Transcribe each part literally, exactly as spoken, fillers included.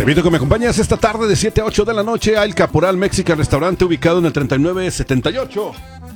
invito a que me acompañes esta tarde de siete a ocho de la noche al Caporal Mexican Restaurante, ubicado en el treinta y nueve setenta y ocho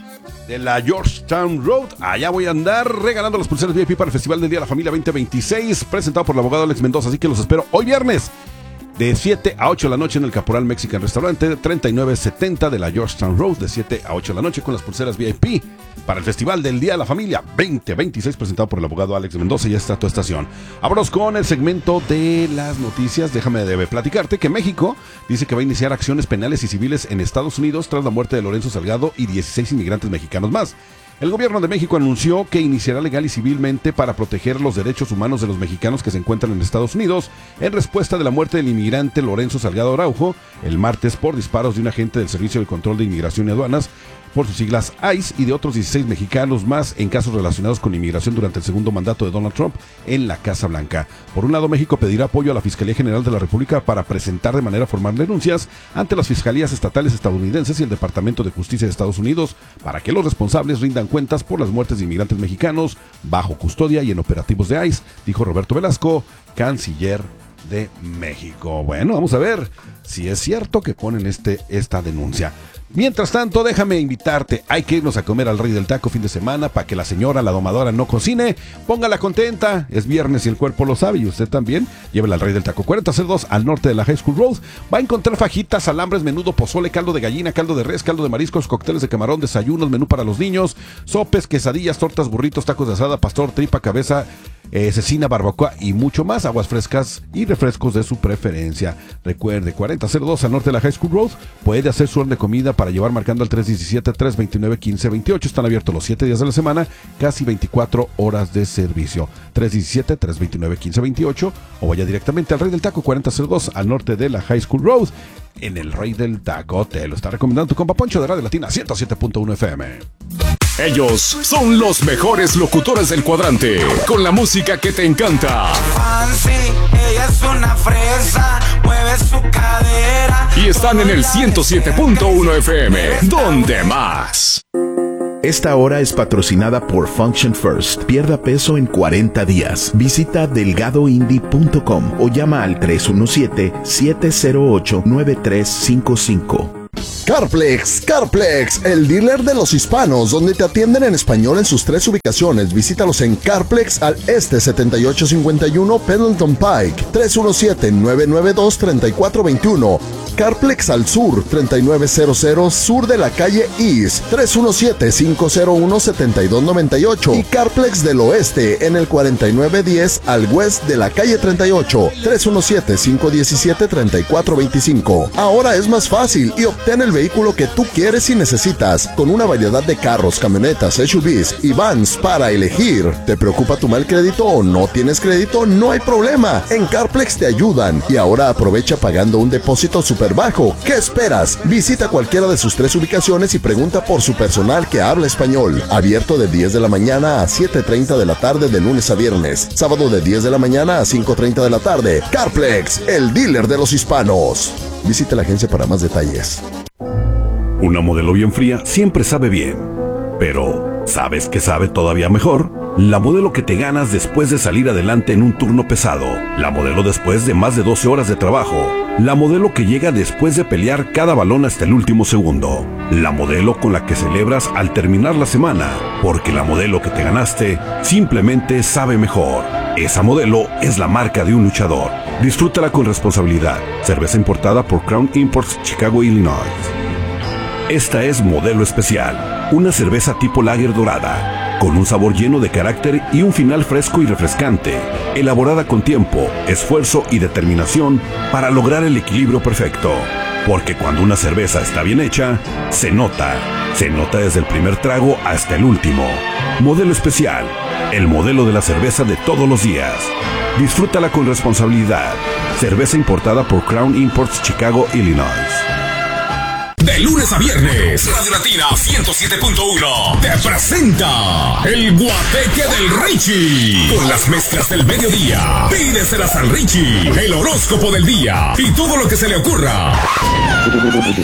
de la Georgetown Road. Allá voy a andar regalando las pulseras V I P para el Festival del Día de la Familia veinte veintiséis, presentado por el abogado Alex Mendoza. Así que los espero hoy viernes de siete a ocho de la noche en el Caporal Mexican Restaurante, treinta y nueve setenta de la Georgetown Road, de siete a ocho de la noche, con las pulseras V I P para el Festival del Día de la Familia veinte veintiséis, presentado por el abogado Alex Mendoza. Y está tu estación. Vámonos con el segmento de las noticias. Déjame de platicarte que México dice que va a iniciar acciones penales y civiles en Estados Unidos tras la muerte de Lorenzo Salgado y dieciséis inmigrantes mexicanos más. El gobierno de México anunció que iniciará legal y civilmente para proteger los derechos humanos de los mexicanos que se encuentran en Estados Unidos en respuesta de la muerte del inmigrante Lorenzo Salgado Araujo el martes por disparos de un agente del Servicio de Control de Inmigración y Aduanas, por sus siglas I C E, y de otros dieciséis mexicanos más en casos relacionados con inmigración durante el segundo mandato de Donald Trump en la Casa Blanca. Por un lado, México pedirá apoyo a la Fiscalía General de la República para presentar de manera formal denuncias ante las fiscalías estatales estadounidenses y el Departamento de Justicia de Estados Unidos para que los responsables rindan cuentas por las muertes de inmigrantes mexicanos bajo custodia y en operativos de I C E, dijo Roberto Velasco, canciller de México. Bueno, vamos a ver si es cierto que ponen este, esta denuncia. Mientras tanto, déjame invitarte. Hay que irnos a comer al Rey del Taco fin de semana para que la señora, la domadora, no cocine. Póngala contenta. Es viernes y el cuerpo lo sabe, y usted también. Llévela al Rey del Taco. cuarenta cero dos al norte de la High School Road. Va a encontrar fajitas, alambres, menudo, pozole, caldo de gallina, caldo de res, caldo de mariscos, cócteles de camarón, desayunos, menú para los niños, sopes, quesadillas, tortas, burritos, tacos de asada, pastor, tripa, cabeza, eh, cecina, barbacoa y mucho más. Aguas frescas y refrescos de su preferencia. Recuerde, cuarenta cero dos al norte de la High School Road. Puede hacer su orden de comida para llevar marcando al tres uno siete, tres dos nueve, uno cinco dos ocho. Están abiertos los siete días de la semana, casi veinticuatro horas de servicio. tres uno siete, tres dos nueve, uno cinco dos ocho o vaya directamente al Rey del Taco, cuarenta cero dos al norte de la High School Road. En el Rey del Taco te lo está recomendando tu compa Poncho de Radio Latina ciento siete punto uno F M. Ellos son los mejores locutores del cuadrante, con la música que te encanta. Fancy, ella es una fresa, mueve su cadera. Y están en el ciento siete punto uno F M, donde más. Esta hora es patrocinada por Function First. Pierda peso en cuarenta días. Visita delgado indie punto com o llama al tres uno siete, siete cero ocho, nueve tres cinco cinco. Carplex, Carplex, el dealer de los hispanos, donde te atienden en español en sus tres ubicaciones. Visítalos en Carplex al este setenta y ocho cincuenta y uno Pendleton Pike, tres uno siete, nueve nueve dos, tres cuatro dos uno. Carplex al sur, treinta y nueve cero cero sur de la calle East, tres uno siete, cinco cero uno, siete dos nueve ocho. Y Carplex del oeste en el cuarenta y nueve diez al west de la calle treinta y ocho, tres uno siete, cinco uno siete, tres cuatro dos cinco. Ahora es más fácil y obtén el vehículo que tú quieres y necesitas, con una variedad de carros, camionetas, S U Vs y vans para elegir. ¿Te preocupa tu mal crédito o no tienes crédito? No hay problema, en Carplex te ayudan. Y ahora aprovecha pagando un depósito súper bajo. ¿Qué esperas? Visita cualquiera de sus tres ubicaciones y pregunta por su personal que habla español. Abierto de diez de la mañana a siete treinta de la tarde de lunes a viernes. Sábado de diez de la mañana a cinco treinta de la tarde. Carplex, el dealer de los hispanos. Visita la agencia para más detalles. Una modelo bien fría siempre sabe bien, pero ¿sabes qué sabe todavía mejor? La modelo que te ganas después de salir adelante en un turno pesado. La modelo después de más de doce horas de trabajo. La modelo que llega después de pelear cada balón hasta el último segundo. La modelo con la que celebras al terminar la semana, porque la modelo que te ganaste simplemente sabe mejor. Esa modelo es la marca de un luchador. Disfrútala con responsabilidad. Cerveza importada por Crown Imports, Chicago, Illinois. Esta es Modelo Especial, una cerveza tipo lager dorada, con un sabor lleno de carácter y un final fresco y refrescante, elaborada con tiempo, esfuerzo y determinación para lograr el equilibrio perfecto. Porque cuando una cerveza está bien hecha, se nota, se nota desde el primer trago hasta el último. Modelo Especial, el modelo de la cerveza de todos los días. Disfrútala con responsabilidad. Cerveza importada por Crown Imports, Chicago, Illinois. De lunes a viernes, Radio Latina ciento siete punto uno te presenta El Guateque del Richie, con las mezclas del mediodía. Pídeselas al Richie, el horóscopo del día y todo lo que se le ocurra.